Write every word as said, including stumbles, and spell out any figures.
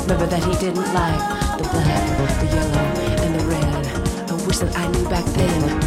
Remember that he didn't like the black, the yellow, and the red. I wish that I knew back then